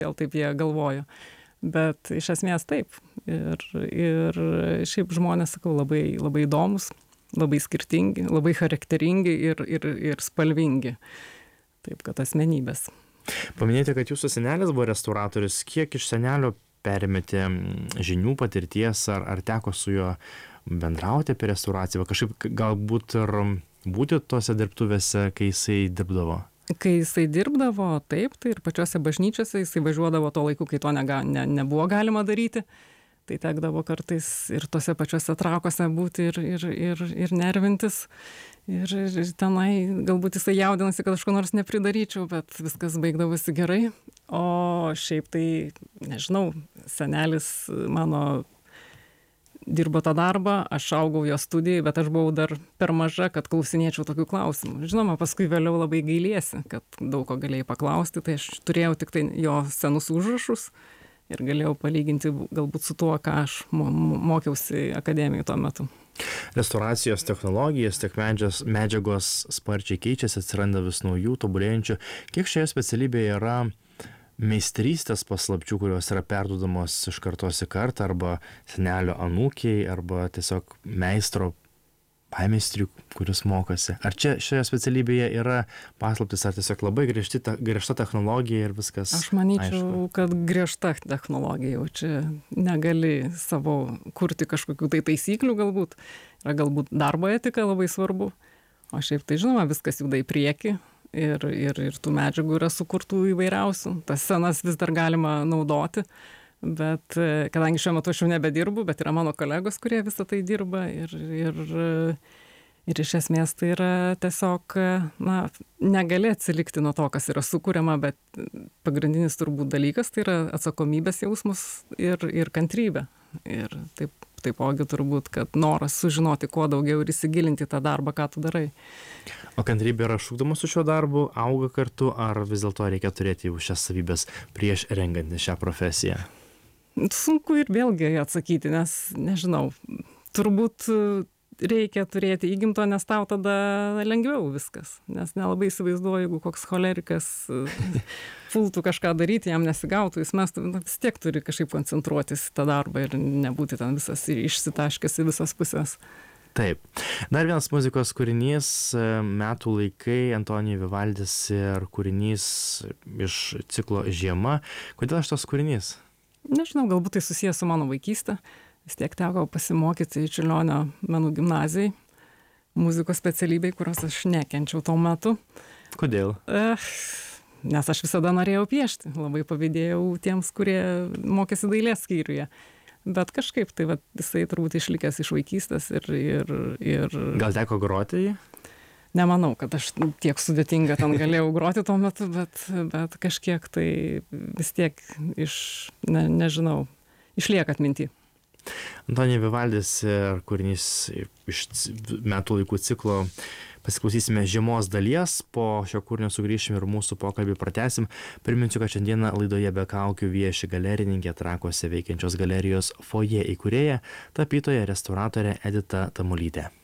kodėl taip jie galvojo. Bet iš esmės taip. Ir šiaip žmonės, sakau, labai, labai įdomus, labai skirtingi, labai charakteringi ir spalvingi. Taip, kad asmenybės. Paminėjote, kad jūsų senelis buvo restauratorius. Kiek iš senelio perėmėte žinių, patirties, ar teko su juo bendrauti apie restauraciją? Kažkaip galbūt ir būti tose dirbtuvėse, kai jisai dirbdavo? Kai jisai dirbdavo, taip, tai ir pačiose bažnyčiose jisai važiuodavo tuo laiku, kai to nebuvo galima daryti. Tai tekdavo kartais ir tose pačiose trakuose būti ir nervintis. Ir tenai galbūt jisai jaudinasi, kad aš ko nors nepridaryčiau, bet viskas baigdavosi gerai. O šiaip tai, nežinau, senelis mano dirbo tą darbą, aš augau jo studijai, bet aš buvau dar per maža, kad klausinėčiau tokių klausimų. Žinoma, paskui vėliau labai gailiesi, kad daug ko galėjai paklausti, tai aš turėjau tik tai jo senus užrašus ir galėjau palyginti galbūt su tuo, ką aš mokiausi akademijoje tuo metu. Restauracijos technologijas, tiek medžiagos sparčiai keičiasi, atsiranda vis naujų, tobulėjančių. Kiek šioje specialybėje yra meistrystės paslapčių, kurios yra perduodamos iš kartos į kartą, arba senelio anūkiai, arba tiesiog meistro paimeistrių, kuris mokosi? Ar čia šioje specialybėje yra paslaptis, ar tiesiog labai griežta technologija ir viskas? Aš manyčiau, aišku, kad griežta technologija, jau čia negali savo kurti kažkokių tai taisyklių galbūt. Yra galbūt darbo etika labai svarbu, o šiaip tai žinoma, viskas juda į priekį. Ir tų medžiagų yra sukurtų įvairiausių. Tas senas vis dar galima naudoti, bet kadangi šiuo metu aš jau nebedirbu, bet yra mano kolegos, kurie visą tai dirba ir iš esmės tai yra tiesiog, negali atsilikti nuo to, kas yra sukuriama, bet pagrindinis turbūt dalykas tai yra atsakomybės jausmas ir kantrybė. Ir taipogi turbūt, kad noras sužinoti kuo daugiau ir įsigilinti tą darbą, ką tu darai. O kantrybė yra šūkdama su šiuo darbu, auga kartu, ar vis dėlto reikia turėti jau šias savybės prieš rengiantis šią profesiją? Sunku ir vėlgi atsakyti, nes nežinau, turbūt reikia turėti įgimto, nes tau tada lengviau viskas. Nes nelabai įsivaizduoju, jeigu koks cholerikas pultų kažką daryti, jam nesigautų, jis vis tiek turi kažkaip koncentruotis į tą darbą ir nebūti ten visas išsitaškęs į visas pusės. Taip. Dar vienas muzikos kūrinys, Metų laikai, Antonijus Vivaldis ir kūrinys iš ciklo Žiema. Kodėl šitas kūrinys? Nežinau, galbūt tai susijęs su mano vaikystė. Vis tiek teko pasimokyti Čiurlionio menų gimnazijai, muzikos specialybei, kurios aš nekenčiau tuo metu. Kodėl? Nes aš visada norėjau piešti. Labai pavydėjau tiems, kurie mokėsi dailės skyriuje. Bet kažkaip tai jisai turbūt išlikęs iš vaikystės ir... Gal teko groti jį? Nemanau, kad aš tiek sudėtinga ten galėjau groti tuo metu, bet kažkiek tai vis tiek nežinau, išlieka atminty. Antonijus Vivaldis ir kūrinys iš Metų laikų ciklo. Pasiklausysime žiemos dalies, po šio kūrinio sugrįšim ir mūsų pokalbį pratęsim. Priminsiu, kad šiandieną laidoje be kaukių vieši galerininkė, Trakuose veikiančios galerijos Foje įkūrėja, tapytoja, restauratorė Edita Tamulytė.